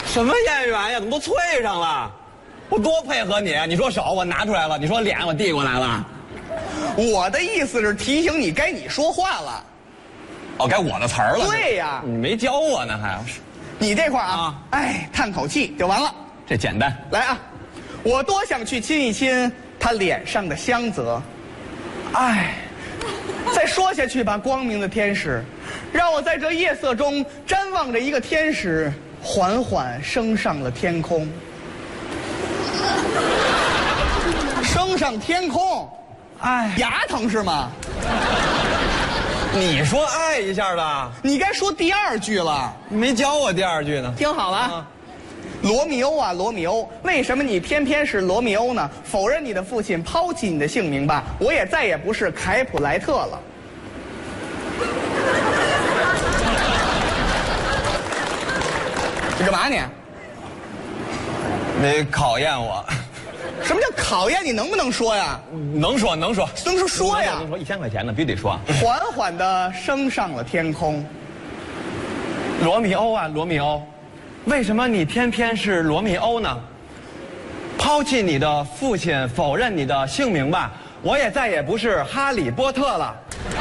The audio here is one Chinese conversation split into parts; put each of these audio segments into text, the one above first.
什么演员呀？怎么都脆上了？我多配合你，你说手我拿出来了，你说脸我递过来了。 我的意思是提醒你，该你说话了。 哦，该我的词儿了。 对呀， 你没教我呢还。 你这块啊，哎，叹口气就完了。 这简单。 来啊，我多想去亲一亲他脸上的香泽。哎，再说下去吧，光明的天使，让我在这夜色中瞻望着一个天使缓缓升上了天空。升上天空， 哎， 牙疼是吗？ 你说爱一下的， 你该说第二句了。 你没教我第二句呢。 听好了啊，罗密欧啊，罗密欧，为什么你偏偏是罗密欧呢？否认你的父亲，抛弃你的姓名吧，我也再也不是凯普莱特了。你干嘛你？ 你考验我。 什么叫考验？你能不能说呀？ 能说能说能说呀！ 能说1000块钱呢，必须得说。 缓缓地升上了天空。 罗密欧啊，罗密欧，为什么你偏偏是罗密欧呢？抛弃你的父亲，否认你的姓名吧，我也再也不是哈利波特了。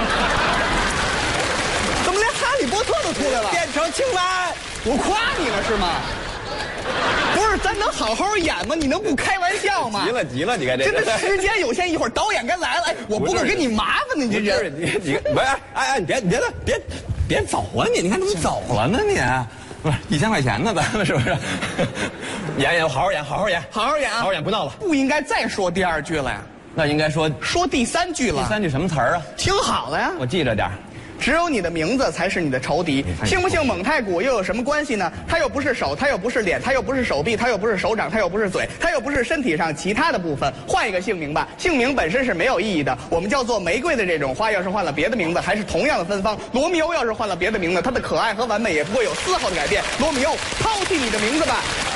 怎么连哈利波特都出来了？ 变成青蛙， 我夸你了是吗？不是，咱能好好演吗？你能不开玩笑吗？ 急了，你看这真的时间有限，一会儿导演该来了。哎，我不够跟你麻烦呢，你这人。 你不是，哎，你别走啊你！你看怎么走了呢你？不是1000块钱呢，咱们是不是？演，好好演，好好演， 好好演啊！ 好好演，不闹了。 不应该再说第二句了呀？ 那应该说第三句了。 第三句什么词儿啊？ 听好了呀， 我记着点儿。 只有你的名字才是你的仇敌。信不信蒙太古又有什么关系呢？他又不是手，他又不是脸，他又不是手臂，他又不是手掌，他又不是嘴，他又不是身体上其他的部分。换一个姓名吧，姓名本身是没有意义的。我们叫做玫瑰的这种花，要是换了别的名字，还是同样的芬芳。罗密欧要是换了别的名字，他的可爱和完美也不会有丝毫的改变。罗密欧，抛弃你的名字吧。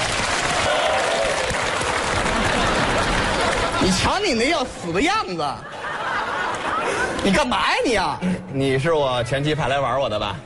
你瞧你那要死的样子，你干嘛呀你啊？ 你是我前妻派来玩我的吧？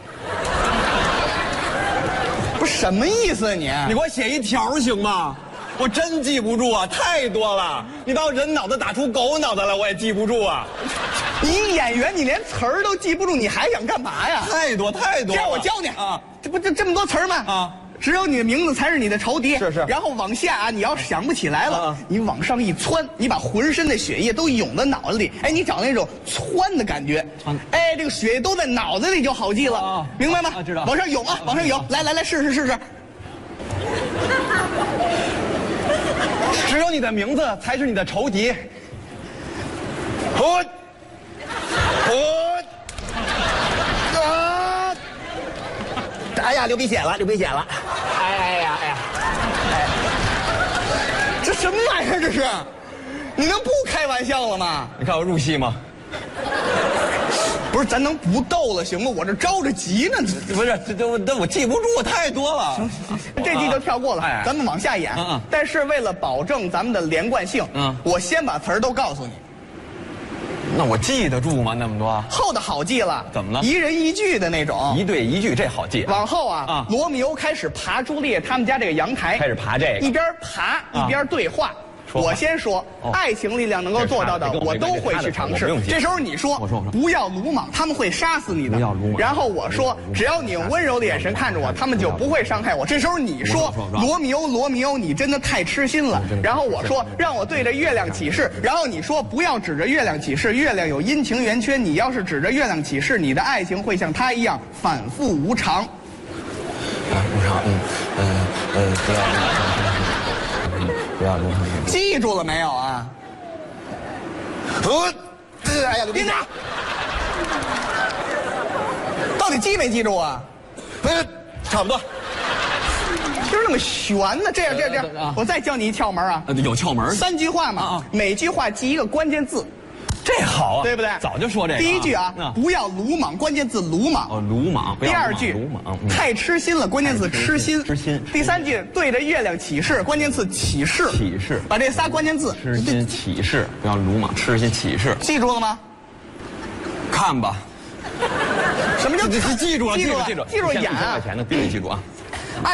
不是什么意思啊你？ 你给我写一条行吗？我真记不住啊，太多了。你把我人脑子打出狗脑子来，我也记不住啊。 你演员，你连词儿都记不住，你还想干嘛呀？ 太多了。 让我教你啊！这不这么多词儿吗？ 啊！ 只有你的名字才是你的仇敌。 是。 然后往下啊，你要是想不起来了，你往上一窜，你把浑身的血液都涌到脑子里。哎，你找那种窜的感觉。哎，这个血液都在脑子里就好记了，明白吗？ 知道。 往上涌啊，往上涌！来，试试。 只有你的名字才是你的仇敌。哎呀，流鼻血了！哎呀！ 这什么玩意儿？这是？你能不开玩笑了吗？ 你看我入戏吗？ 不是，咱能不斗了行吗？我这着着急呢。 不是，这我记不住，太多了。 行，这季就跳过了，咱们往下演。但是为了保证咱们的连贯性，我先把词儿都告诉你。 那我记得住吗？那么多后的好记了， 怎么了？ 一人一句的那种， 一对一句，这好记。 往后啊，罗密欧开始爬朱丽叶他们家这个阳台， 开始爬这个， 一边爬一边对话。我先说，爱情力量能够做到的，我都会去尝试。这时候你说，不要鲁莽，他们会杀死你的。 不要鲁莽。 然后我说，只要你用温柔的眼神看着我，他们就不会伤害我。这时候你说，罗密欧，你真的太痴心了。然后我说，让我对着月亮起誓。然后你说，不要指着月亮起誓，月亮有阴晴圆缺。你要是指着月亮起誓，你的爱情会像它一样反复无常。 无常，不要鲁莽。 记住了没有啊？哎呀，别拿！到底记没记住啊？ 差不多。 就是那么悬呢。这样，我再教你一窍门啊。 有窍门。 3句话嘛，每句话记一个关键字。 这好啊， 对不对？ 早就说这个。 第一句啊，不要鲁莽，关键字鲁莽。 鲁莽。 第二句， 鲁莽， 太痴心了，关键字痴心。第三句，对着月亮起誓，关键字起誓。把这仨关键字。 痴心起誓，不要鲁莽，痴心起誓。 记住了吗？ 看吧。 什么叫记住了？记住演啊！ 1000块钱的必须记住啊。